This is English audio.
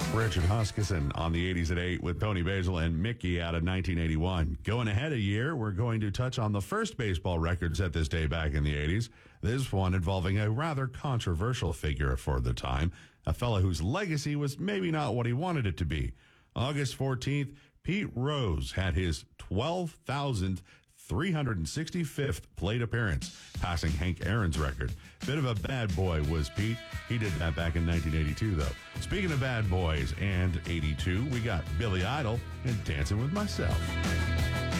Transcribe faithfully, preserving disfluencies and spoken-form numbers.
Richard Huskisson on the eighties at eight with Tony Basil and Mickey out of nineteen eighty-one. Going ahead a year, we're going to touch on the first baseball record set this day back in the eighties. This one involving a rather controversial figure for the time, a fellow whose legacy was maybe not what he wanted it to be. August fourteenth, Pete Rose had his twelve thousand three hundred sixty-fifth plate appearance, passing Hank Aaron's record. Bit of a bad boy was Pete. He did that back in nineteen eighty-two, though. Speaking of bad boys and eighty-two, we got Billy Idol and Dancing with Myself.